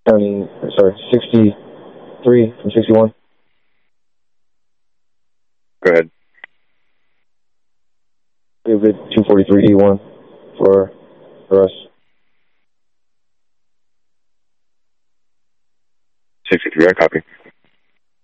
63 from 61. Go ahead. We have it 243E1 for us. 63, I copy.